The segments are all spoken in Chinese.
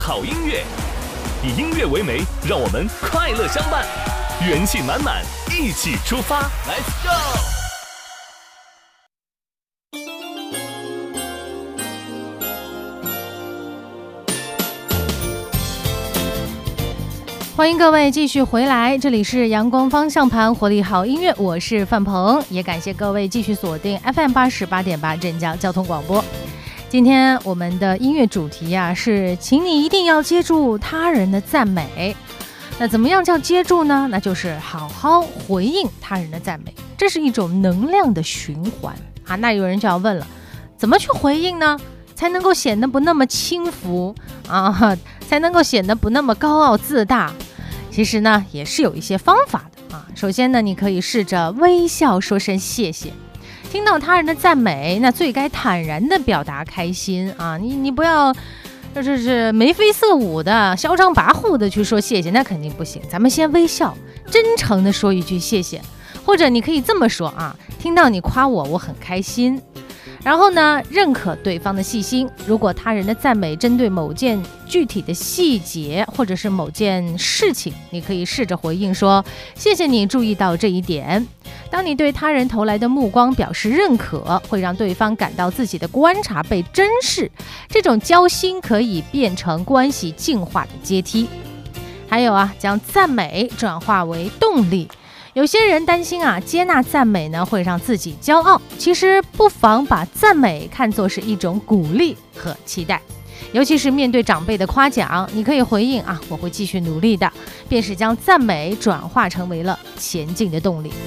好音乐，以音乐为媒，让我们快乐相伴，元气满满，一起出发 ，Let's go！ 欢迎各位继续回来，这里是阳光方向盘活力好音乐，我是范鹏，也感谢各位继续锁定 FM88.8 镇江交通广播。今天我们的音乐主题是请你一定要接住他人的赞美。那怎么样叫接住呢？那就是好好回应他人的赞美，这是一种能量的循环啊。那有人就要问了，怎么去回应呢？才能够显得不那么轻浮啊，才能够显得不那么高傲自大。其实呢，也是有一些方法的啊。首先呢，你可以试着微笑说声谢谢。听到他人的赞美，那最该坦然地表达开心啊！你不要就是眉飞色舞的、嚣张跋扈的去说谢谢，那肯定不行。咱们先微笑，真诚地说一句谢谢，或者你可以这么说啊：听到你夸我，我很开心。然后呢，认可对方的细心。如果他人的赞美针对某件具体的细节，或者是某件事情，你可以试着回应说：谢谢你注意到这一点。当你对他人投来的目光表示认可，会让对方感到自己的观察被珍视，这种交心可以变成关系进化的阶梯。还有将赞美转化为动力。有些人担心接纳赞美呢会让自己骄傲，其实不妨把赞美看作是一种鼓励和期待。尤其是面对长辈的夸奖，你可以回应我会继续努力的，便是将赞美转化成为了前进的动力。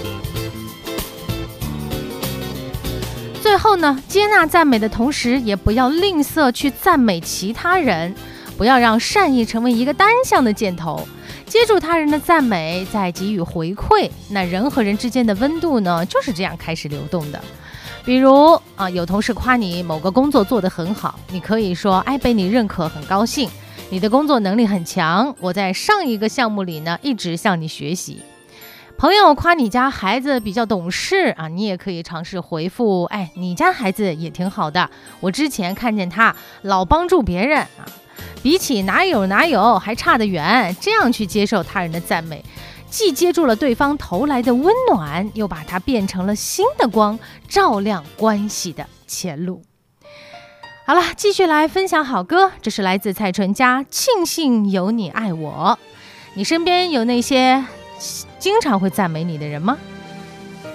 最后呢，接纳赞美的同时，也不要吝啬去赞美其他人，不要让善意成为一个单向的箭头。接住他人的赞美，再给予回馈，那人和人之间的温度呢，就是这样开始流动的。比如有同事夸你某个工作做得很好，你可以说被你认可很高兴，你的工作能力很强，我在上一个项目里呢一直向你学习。朋友夸你家孩子比较懂事你也可以尝试回复你家孩子也挺好的，我之前看见他老帮助别人比起哪有还差得远。这样去接受他人的赞美，既接住了对方投来的温暖，又把它变成了新的光，照亮关系的前路。好了，继续来分享好歌，这是来自蔡淳佳，庆幸有你爱我。你身边有那些经常会赞美你的人吗？